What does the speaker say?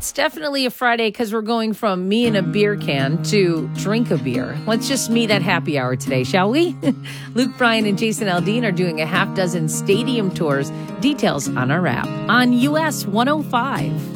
It's definitely a Friday because we're going from me and a beer can to drink a beer. Let's just meet at happy hour today, shall we? Luke Bryan and Jason Aldean are doing a half dozen stadium tours. Details on our app on US 105.